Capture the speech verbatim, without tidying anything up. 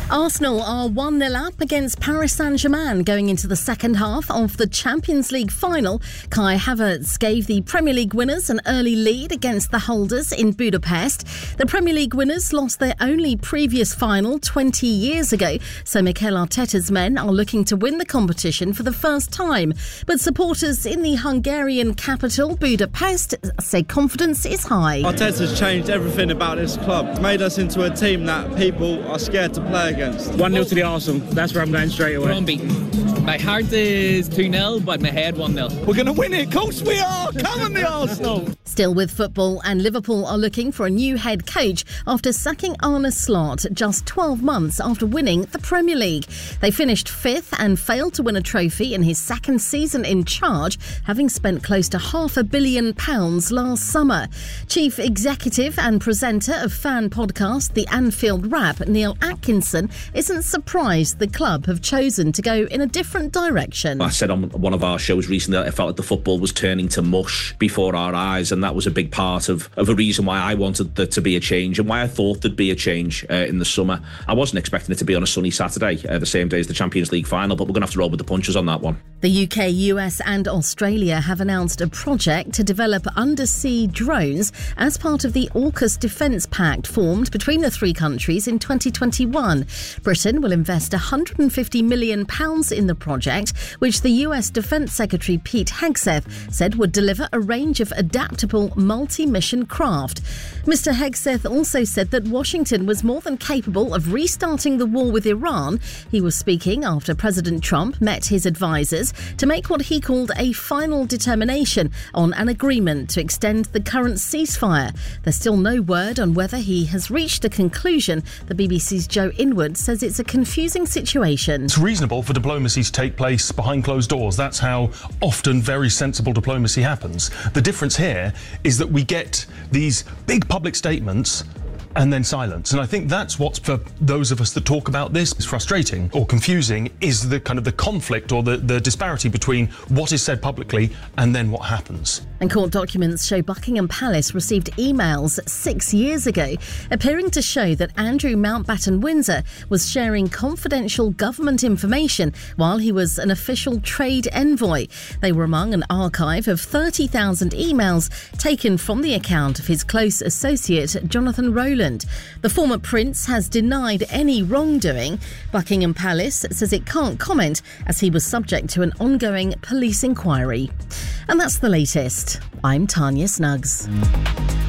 Arsenal are one nil up against Paris Saint-Germain going into the second half of the Champions League final. Kai Havertz gave the Premier League winners an early lead against the holders in Budapest. The Premier League winners lost their only previous final twenty years ago, so Mikel Arteta's men are looking to win the competition for the first time. But supporters in the Hungarian capital, Budapest, say confidence is high. Arteta's changed everything about this club. It's made us into a team that people are scared to play against. one nil to the Arsenal. That's where I'm going straight away. We're unbeaten. My heart is two nil, but my head one nil. We're going to win it. Of course we are. Come on, the Arsenal. Still with football, and Liverpool are looking for a new head coach after sacking Arne Slot just twelve months after winning the Premier League. They finished fifth and failed to win a trophy in his second season in charge, having spent close to half a billion pounds last summer. Chief executive and presenter of fan podcast The Anfield Wrap, Neil Atkinson, isn't surprised the club have chosen to go in a different direction. I said on one of our shows recently that I felt like the football was turning to mush before our eyes, and that was a big part of, of a reason why I wanted there to be a change and why I thought there'd be a change uh, in the summer. I wasn't expecting it to be on a sunny Saturday, uh, the same day as the Champions League final, but we're going to have to roll with the punches on that one. The U K, U S and Australia have announced a project to develop undersea drones as part of the AUKUS Defence Pact formed between the three countries in twenty twenty-one. Britain will invest one hundred fifty million pounds in the project, which the U S Defence Secretary Pete Hegseth said would deliver a range of adaptable multi-mission craft. Mister Hegseth also said that Washington was more than capable of restarting the war with Iran. He was speaking after President Trump met his advisers to make what he called a final determination on an agreement to extend the current ceasefire. There's still no word on whether he has reached a conclusion. The B B C's Joe Inwood says it's a confusing situation. It's reasonable for diplomacy to take place behind closed doors. That's how often very sensible diplomacy happens. The difference here is that we get these big public statements and then silence. And I think that's what's, for those of us that talk about this, is frustrating or confusing, is the kind of the conflict or the, the disparity between what is said publicly and then what happens. And court documents show Buckingham Palace received emails six years ago appearing to show that Andrew Mountbatten Windsor was sharing confidential government information while he was an official trade envoy. They were among an archive of thirty thousand emails taken from the account of his close associate, Jonathan Rowland. The former prince has denied any wrongdoing. Buckingham Palace says it can't comment as he was subject to an ongoing police inquiry. And that's the latest. I'm Tanya Snuggs.